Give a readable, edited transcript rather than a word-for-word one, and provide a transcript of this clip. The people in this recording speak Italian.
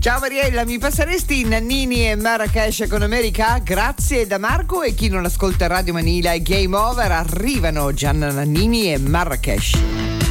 Ciao Mariella, mi passeresti Nannini e Marrakesh con America? Grazie da Marco, e chi non ascolta Radio Manila e Game Over, arrivano Gianna Nannini e Marrakesh.